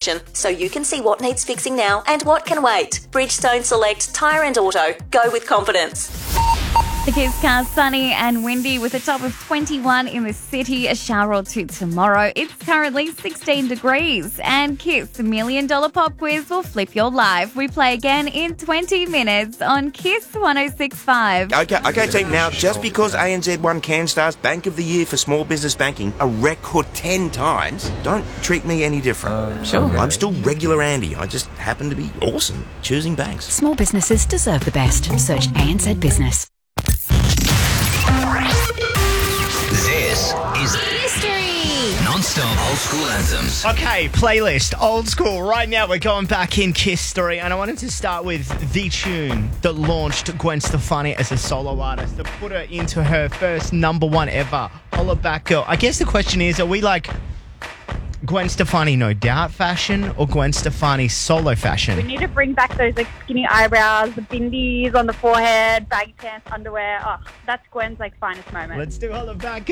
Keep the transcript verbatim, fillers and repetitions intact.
section so you can see what needs fixing now and what can wait. Bridgestone Select Tyre and Auto. Go with confidence. The Kiss Car sunny and windy with a top of twenty-one in the city, a shower or two tomorrow. It's currently sixteen degrees. And Kiss, the Million Dollar Pop Quiz will flip your life. We play again in twenty minutes on Kiss one oh six point five. Okay, okay, team. Now, just because A N Z won CanStar's Bank of the Year for Small Business Banking a record ten times, don't treat me any different. Uh, sure. I'm still regular Andy. I just happen to be awesome choosing banks. Small businesses deserve the best. Search A N Z Business. This is History. Non-stop old school anthems. Okay, playlist, old school. Right now we're going back in Kiss Story, and I wanted to start with the tune that launched Gwen Stefani as a solo artist, that put her into her first number one ever, Holla Back Girl. I guess the question is, are we like Gwen Stefani No Doubt fashion or Gwen Stefani solo fashion? We need to bring back those like skinny eyebrows, the bindies on the forehead, baggy pants, underwear. Oh, that's Gwen's like finest moment. Let's do Holla Back